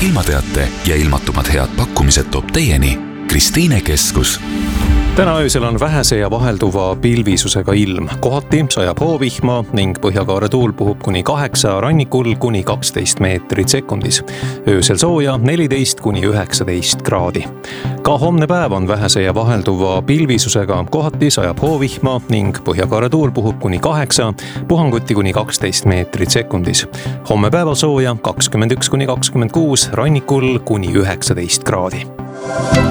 ilmateate ja ilmatumad head pakkumised toob teieni Kristiine Keskus. Täna öösel on vähese ja vahelduva pilvisusega ilm. Kohati sajab hoovihma ning põhjakaare tuul puhub kuni 8, rannikul kuni 12 meetrit sekundis. Öösel sooja 14 kuni 19 kraadi. Ka homne päev on vähese ja vahelduva pilvisusega. Kohati sajab hoovihma ning põhjakaare tuul puhub kuni 8, puhanguti kuni 12 meetrit sekundis. Homme päeval sooja 21 kuni 26, rannikul kuni 19 kraadi.